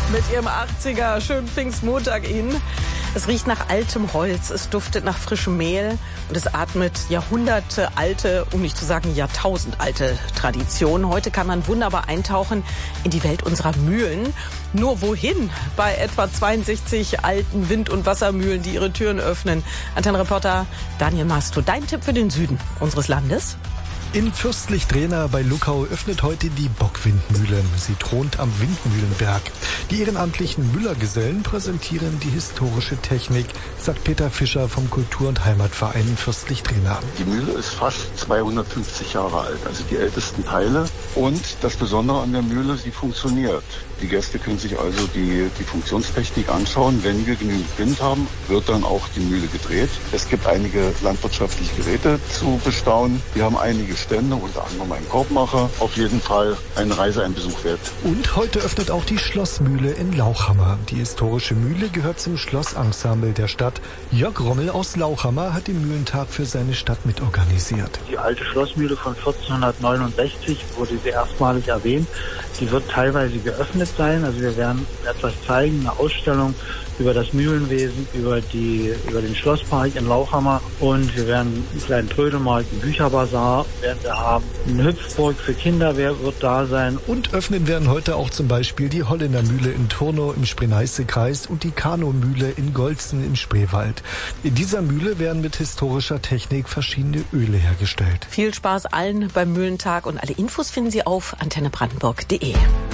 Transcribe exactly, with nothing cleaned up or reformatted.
mit ihrem achtziger. Schönen Pfingstmontag Ihnen. Es riecht nach altem Holz, es duftet nach frischem Mehl und es atmet jahrhundertealte, um nicht zu sagen jahrtausendalte Tradition. Heute kann man wunderbar eintauchen in die Welt unserer Mühlen. Nur wohin? Bei etwa zweiundsechzig alten Wind- und Wassermühlen, die ihre Türen öffnen. Antennenreporter Daniel Masto, dein Tipp für den Süden unseres Landes? In Fürstlich-Drehna bei Luckau öffnet heute die Bockwindmühle. Sie thront am Windmühlenberg. Die ehrenamtlichen Müllergesellen präsentieren die historische Technik, sagt Peter Fischer vom Kultur- und Heimatverein Fürstlich-Drehna. Die Mühle ist fast zweihundertfünfzig Jahre alt, also die ältesten Teile. Und das Besondere an der Mühle, sie funktioniert. Die Gäste können sich also die, die Funktionstechnik anschauen. Wenn wir genügend Wind haben, wird dann auch die Mühle gedreht. Es gibt einige landwirtschaftliche Geräte zu bestaunen. Wir haben einige Stände, unter anderem einen Korbmacher. Auf jeden Fall eine Reise, ein Besuch wert. Und heute öffnet auch die Schlossmühle in Lauchhammer. Die historische Mühle gehört zum Schlossensemble der Stadt. Jörg Rommel aus Lauchhammer hat den Mühlentag für seine Stadt mitorganisiert. Die alte Schlossmühle von vierzehnhundertneunundsechzig wurde sie erstmalig erwähnt. Die wird teilweise geöffnet sein. Also wir werden etwas zeigen, eine Ausstellung über das Mühlenwesen, über die über den Schlosspark in Lauchhammer, und wir werden einen kleinen Trödelmarkt, einen Bücherbazar werden wir haben, eine Hüpfburg für Kinder wer wird da sein. Und öffnen werden heute auch zum Beispiel die Holländermühle in Turnow im Spree-Neiße-Kreis und die Kano-Mühle in Golzen im Spreewald. In dieser Mühle werden mit historischer Technik verschiedene Öle hergestellt. Viel Spaß allen beim Mühlentag und alle Infos finden Sie auf antenne brandenburg punkt de.